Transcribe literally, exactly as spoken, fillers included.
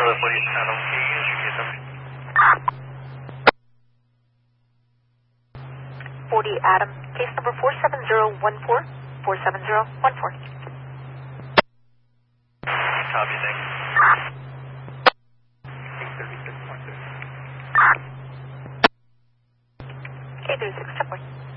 Hello, forty Adam, can you use your case number? forty Adam, case number four seven zero one four, four seven zero one four. Copy, thanks. K thirty-six, check point.